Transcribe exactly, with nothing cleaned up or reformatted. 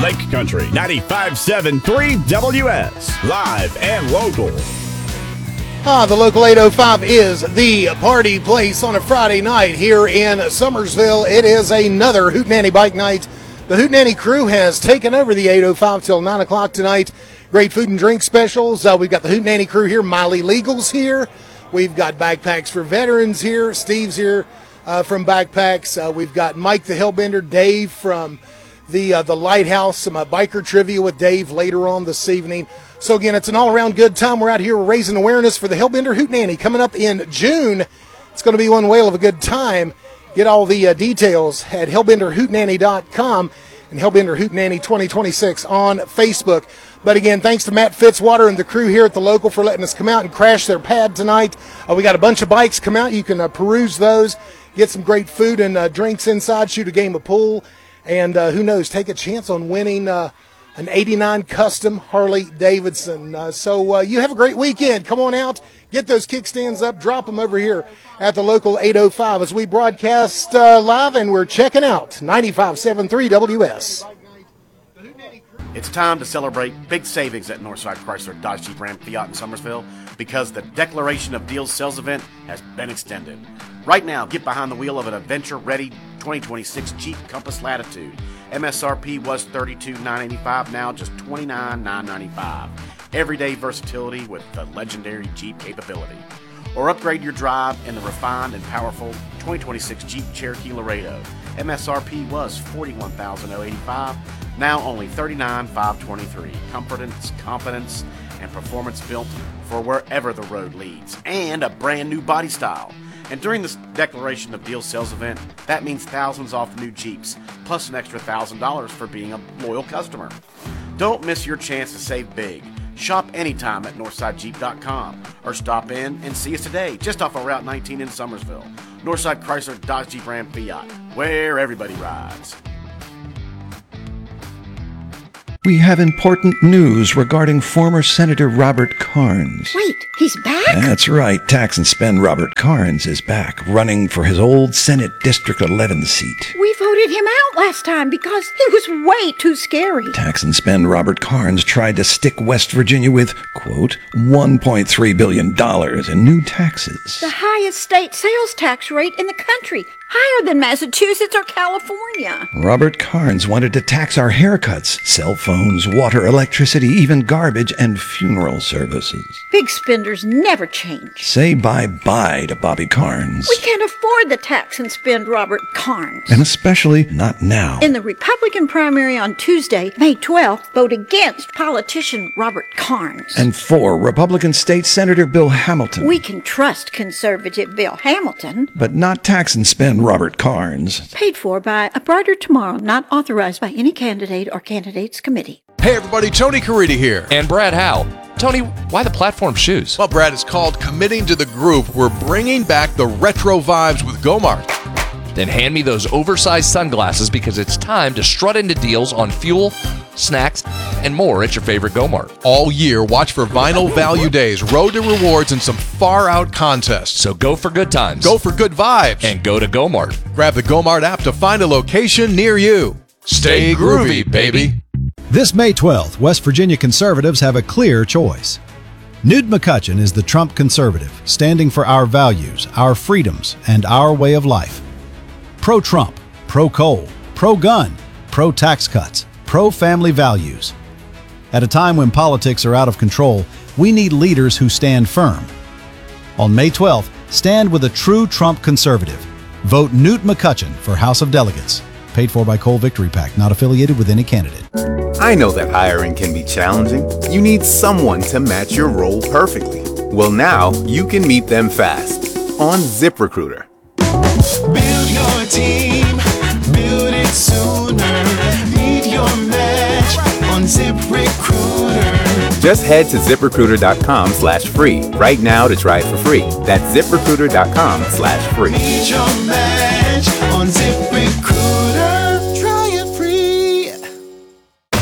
Lake Country ninety-five point seven point three W S, live and local. Ah, the local eight oh five is the party place on a Friday night here in Summersville. It is another Hootenanny Bike Night. The Hootenanny crew has taken over the eight oh five till nine o'clock tonight. Great food and drink specials. Uh, we've got the Hootenanny crew here. Miley Legal's here. We've got Backpacks for Veterans here. Steve's here uh, from Backpacks. Uh, we've got Mike the Hellbender, Dave from the uh, the Lighthouse, some uh, biker trivia with Dave later on this evening. So again, it's an all-around good time. We're out here raising awareness for the Hellbender Hootenanny coming up in June. It's going to be one whale of a good time. Get all the uh, details at hellbender hootenanny dot com and Hellbender Hootenanny twenty twenty-six on Facebook. But again, thanks to Matt Fitzwater and the crew here at the local for letting us come out and crash their pad tonight. Uh, we got a bunch of bikes come out. You can uh, peruse those, get some great food and uh, drinks inside, shoot a game of pool, and uh, who knows, take a chance on winning uh, an eighty-nine custom Harley Davidson. Uh, so uh, you have a great weekend. Come on out, get those kickstands up, drop them over here at the local eight oh five as we broadcast uh, live, and we're checking out ninety-five point seven point three W S. It's time to celebrate big savings at Northside Chrysler Dodge Jeep Ram Fiat in Summersville because the Declaration of Deals sales event has been extended. Right now, get behind the wheel of an adventure-ready twenty twenty-six Jeep Compass Latitude. M S R P was thirty-two thousand nine hundred eighty-five dollars, now just twenty-nine thousand nine hundred ninety-five dollars. Everyday versatility with the legendary Jeep capability. Or upgrade your drive in the refined and powerful twenty twenty-six Jeep Cherokee Laredo. M S R P was forty-one thousand eighty-five dollars, now only thirty-nine thousand five hundred twenty-three dollars. Confidence, confidence, and performance built for wherever the road leads. And a brand new body style. And during this Declaration of Deals sales event, that means thousands off new Jeeps, plus an extra one thousand dollars for being a loyal customer. Don't miss your chance to save big. Shop anytime at northside jeep dot com or stop in and see us today just off of Route nineteen in Summersville. Northside Chrysler Dodge Jeep Ram Fiat, where everybody rides. We have important news regarding former Senator Robert Carnes. Wait, he's back? That's right. Tax and Spend Robert Carnes is back, running for his old Senate District eleven seat. We voted him out last time because he was way too scary. Tax and Spend Robert Carnes tried to stick West Virginia with, quote, one point three billion dollars in new taxes. The highest state sales tax rate in the country. Higher than Massachusetts or California. Robert Carnes wanted to tax our haircuts, cell phones, water, electricity, even garbage, and funeral services. Big spenders never change. Say bye-bye to Bobby Carnes. We can't afford the tax and spend Robert Carnes. And especially not now. In the Republican primary on Tuesday, May twelfth, vote against politician Robert Carnes. And for Republican State Senator Bill Hamilton. We can trust conservative Bill Hamilton. But not tax and spend Robert Carnes. Paid for by A Brighter Tomorrow, not authorized by any candidate or candidates committee. Hey everybody, Tony Carita here. And Brad Howe. Tony, why the platform shoes? Well, Brad, it's called Committing to the Groove. We're bringing back the retro vibes with Gomart. Then hand me those oversized sunglasses because it's time to strut into deals on fuel, snacks, and more at your favorite Gomart. All year, watch for Vinyl Value Days, Road to Rewards, and some far-out contests. So go for good times. Go for good vibes. And go to Gomart. Grab the Gomart app to find a location near you. Stay groovy, baby. This May twelfth, West Virginia conservatives have a clear choice. Newt McCutcheon is the Trump conservative, standing for our values, our freedoms, and our way of life. Pro-Trump, pro-coal, pro-gun, pro-tax cuts, pro-family values. At a time when politics are out of control, we need leaders who stand firm. On May twelfth, stand with a true Trump conservative. Vote Newt McCutcheon for House of Delegates. Paid for by Coal Victory PAC, not affiliated with any candidate. I know that hiring can be challenging. You need someone to match your role perfectly. Well, now you can meet them fast on ZipRecruiter. Build your team, build it sooner. Meet your match on ZipRecruiter. Just head to ZipRecruiter.com slash free right now to try it for free. That's ZipRecruiter.com slash free. Meet your match on ZipRecruiter.